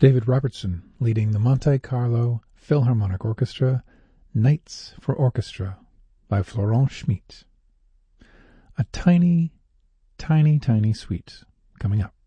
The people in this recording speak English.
David Robertson leading the Monte Carlo Philharmonic Orchestra, Nights for Orchestra by Florent Schmitt. A tiny, tiny, tiny suite coming up.